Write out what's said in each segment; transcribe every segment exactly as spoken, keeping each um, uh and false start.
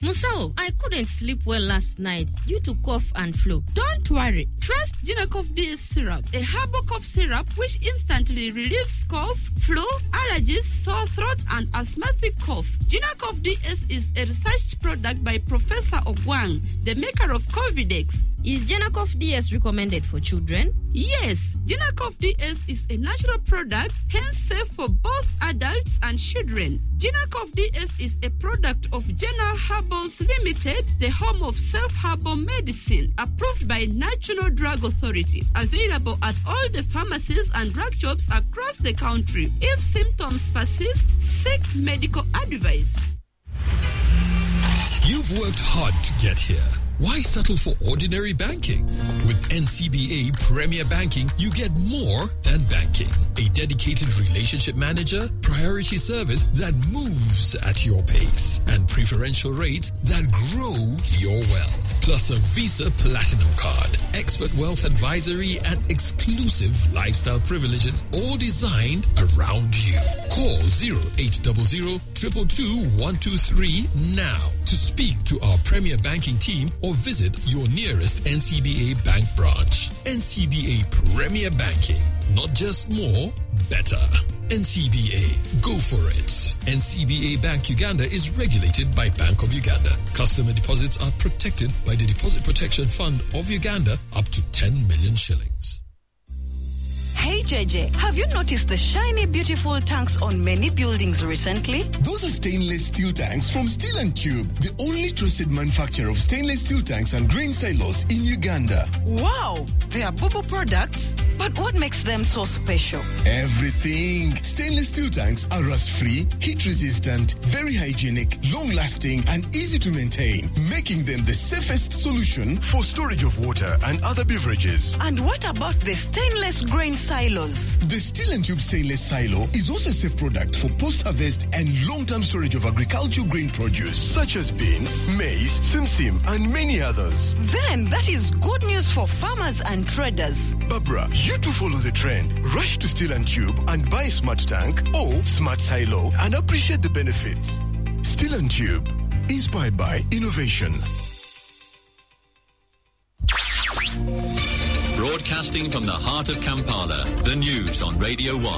Musao, I couldn't sleep well last night due to cough and flu. Don't worry. Trust Genacof D S syrup, a herbal cough syrup which instantly relieves cough, flu, allergies, sore throat, and asthmatic cough. Genacof D S is a research product by Professor Ogwang, the maker of Covidex. Is Genacof D S recommended for children? Yes, Genacof D S is a natural product, hence safe for both adults and children. Genacof D S is a product of Gena Herbals Limited, the home of self-herbal medicine, approved by National Drug Authority. Available at all the pharmacies and drug shops across the country. If symptoms persist, seek medical advice. You've worked hard to get here. Why settle for ordinary banking? With N C B A Premier Banking, you get more than banking. A dedicated relationship manager, priority service that moves at your pace, and preferential rates that grow your wealth. Plus a Visa Platinum Card, expert wealth advisory, and exclusive lifestyle privileges, all designed around you. Call zero eight zero zero, two two two, one two three now to speak to our Premier Banking team or visit your nearest N C B A bank branch. N C B A Premier Banking. Not just more, better. N C B A. Go for it. N C B A Bank Uganda is regulated by Bank of Uganda. Customer deposits are protected by the Deposit Protection Fund of Uganda up to ten million shillings. Hey J J, have you noticed the shiny, beautiful tanks on many buildings recently? Those are stainless steel tanks from Steel and Tube, the only trusted manufacturer of stainless steel tanks and grain silos in Uganda. Wow, they are Bubu products, but what makes them so special? Everything. Stainless steel tanks are rust-free, heat-resistant, very hygienic, long-lasting, and easy to maintain, making them the safest solution for storage of water and other beverages. And what about the stainless grain silos? The Steel and Tube stainless silo is also a safe product for post-harvest and long-term storage of agricultural grain produce, such as beans, maize, simsim, and many others. Then that is good news for farmers and traders. Barbara, you too follow the trend. Rush to Steel and Tube and buy a smart tank or smart silo and appreciate the benefits. Steel and Tube, inspired by innovation. Broadcasting from the heart of Kampala, the news on Radio one.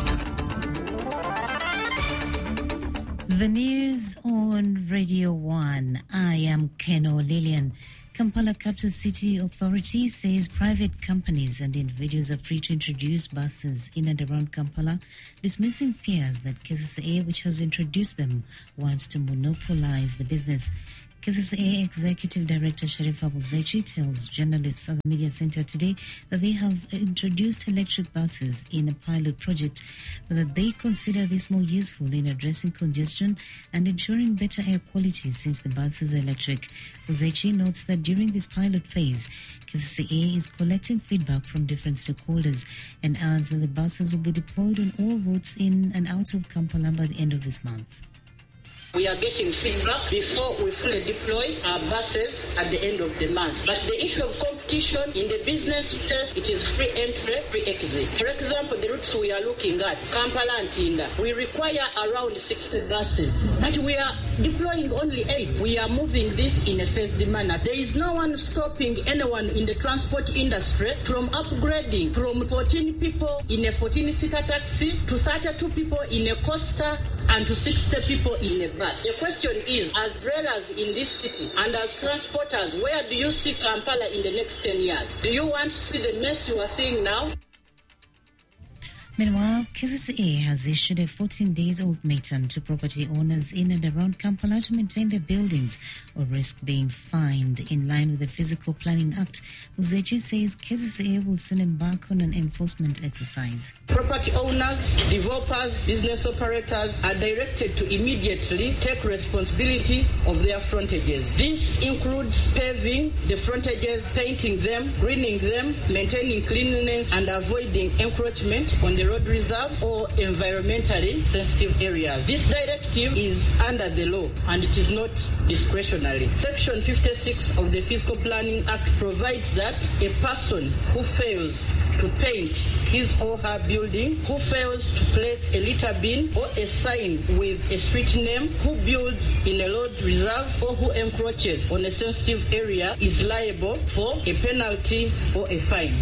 The news on Radio one. I am Keno Lillian. Kampala Capital City Authority says private companies and individuals are free to introduce buses in and around Kampala, dismissing fears that K S S A, which has introduced them, wants to monopolize the business. K S S A Executive Director Sharifa Buzechi tells journalists at the Media Center today that they have introduced electric buses in a pilot project, but that they consider this more useful in addressing congestion and ensuring better air quality since the buses are electric. Buzechi notes that during this pilot phase, K S S A is collecting feedback from different stakeholders and adds that the buses will be deployed on all routes in and out of Kampala by the end of this month. We are getting feedback before we fully deploy our buses at the end of the month. But the issue of competition in the business space, it is free entry, free exit. For example, the routes we are looking at, Kampala and Tinda, we require around sixty buses, but we are deploying only eight. We are moving this in a phased manner. There is no one stopping anyone in the transport industry from upgrading from fourteen people in a fourteen-seater taxi to thirty-two people in a coaster and to sixty people in a bus. The question is, as dwellers in this city and as transporters, where do you see Kampala in the next ten years? Do you want to see the mess you are seeing now? Meanwhile, K S S A has issued a fourteen days ultimatum to property owners in and around Kampala to maintain their buildings or risk being fined in line with the Physical Planning Act. Uzechi says K S S A will soon embark on an enforcement exercise. Property owners, developers, business operators are directed to immediately take responsibility of their frontages. This includes paving the frontages, painting them, greening them, maintaining cleanliness, and avoiding encroachment on the the road reserve or environmentally sensitive areas. This directive is under the law and it is not discretionary. Section fifty-six of the Fiscal Planning Act provides that a person who fails to paint his or her building, who fails to place a litter bin or a sign with a street name, who builds in a road reserve or who encroaches on a sensitive area is liable for a penalty or a fine.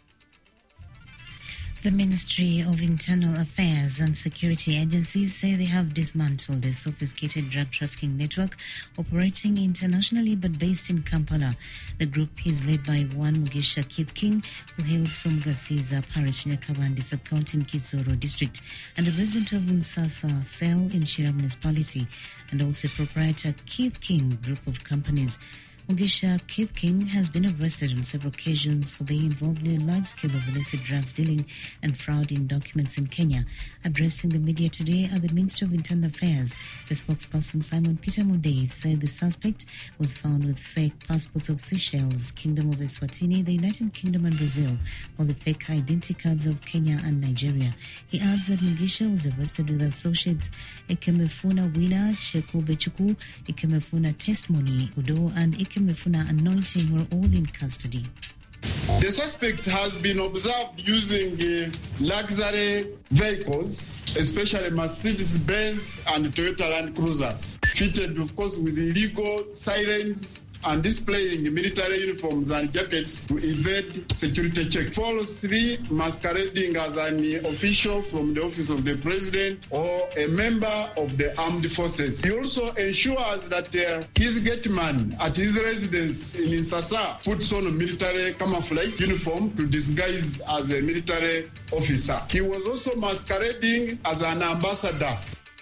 The Ministry of Internal Affairs and Security Agencies say they have dismantled a sophisticated drug trafficking network operating internationally but based in Kampala. The group is led by one Mugisha Kithking, who hails from Gasiza Parish in Kabandi Sub-County in Kisoro District, and a resident of Unsasa Cell in Shira Municipality, and also proprietor Kithking Group of Companies. Mugisha Kithking has been arrested on several occasions for being involved in a large scale of illicit drugs dealing and fraud in documents in Kenya. Addressing the media today at the Ministry of Internal Affairs, the spokesperson Simon Peter Modei said the suspect was found with fake passports of Seychelles, Kingdom of Eswatini, the United Kingdom and Brazil, while the fake identity cards of Kenya and Nigeria. He adds that Mugisha was arrested with associates Ikemefuna Wina, Sheku Bechuku, Ikemefuna Testimony Udo, and Ikemefuna Mefuna Anointing were all in custody. The suspect has been observed using uh, luxury vehicles, especially Mercedes-Benz and Toyota Land Cruisers, fitted, of course, with illegal sirens and displaying military uniforms and jackets to evade security check. Falsely masquerading as an official from the office of the president or a member of the armed forces. He also ensures that uh, his gateman at his residence in Insasa puts on a military camouflage uniform to disguise as a military officer. He was also masquerading as an ambassador.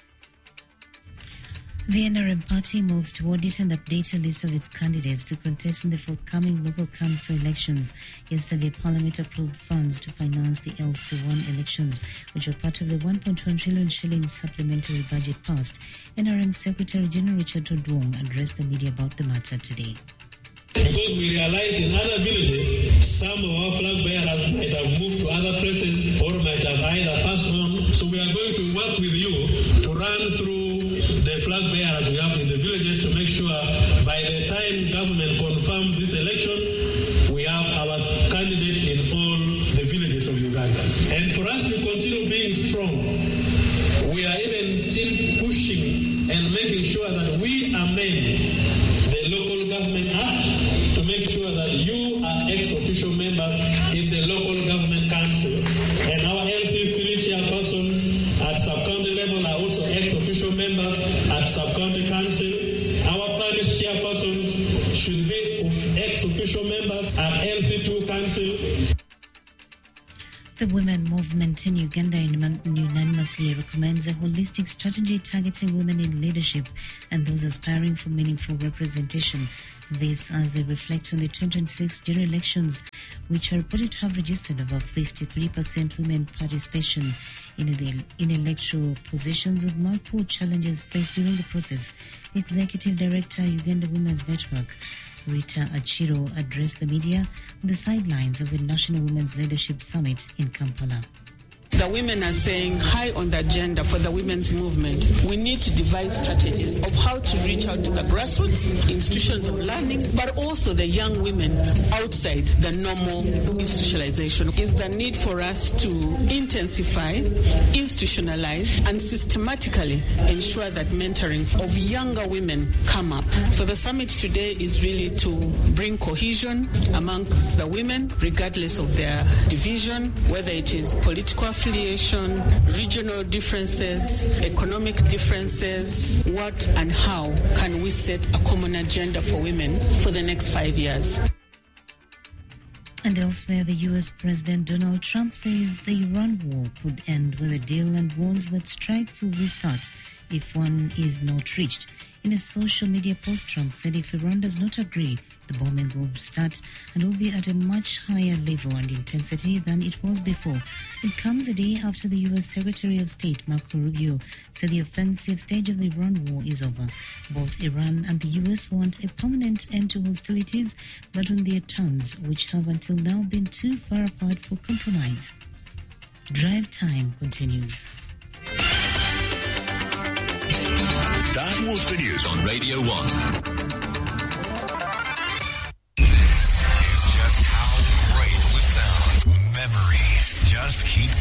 The N R M party moves to audit and update a list of its candidates to contest in the forthcoming local council elections. Yesterday, Parliament approved funds to finance the L C one elections, which were part of the one point one trillion shillings supplementary budget passed. N R M Secretary General Richard Odwong addressed the media about the matter today. Because we realize in other villages, some of our flag bearers might have moved to other places or might have either passed on. So we are going to work with you to run through the flag bearers we have in the villages to make sure by the time government confirms this election, we have our candidates in all the villages of Uganda. And for us to continue being strong, we are even still pushing and making sure that we amend the Local Government Act to make sure that you are ex-official members in the Local Government Council. And our L C three chairpersons at sub-county level are also ex-official members at sub-county council. Our parish chairpersons should be ex-official members at L C two council. The women movement in Uganda unanimously recommends a holistic strategy targeting women in leadership and those aspiring for meaningful representation. This as they reflect on the twenty twenty-six general elections, which are reported to have registered over fifty-three percent women participation in the in electoral positions, with multiple challenges faced during the process. Executive Director, Uganda Women's Network, Rita Achiro, addressed the media on the sidelines of the National Women's Leadership Summit in Kampala. The women are saying high on the agenda for the women's movement. We need to devise strategies of how to reach out to the grassroots, institutions of learning, but also the young women outside the normal institutionalization. Is the need for us to intensify, institutionalize, and systematically ensure that mentoring of younger women come up. So the summit today is really to bring cohesion amongst the women, regardless of their division, whether it is political affiliation, regional differences, economic differences. What and how can we set a common agenda for women for the next five years? And elsewhere, the U S President Donald Trump says the Iran war could end with a deal and warns that strikes will restart if one is not reached. In a social media post, Trump said if Iran does not agree, the bombing will start and will be at a much higher level and intensity than it was before. It comes a day after the U S Secretary of State, Marco Rubio, said the offensive stage of the Iran war is over. Both Iran and the U S want a permanent end to hostilities, but on their terms, which have until now been too far apart for compromise. Drive Time continues. That was the news on Radio one. This is just how great it would sound. Memories just keep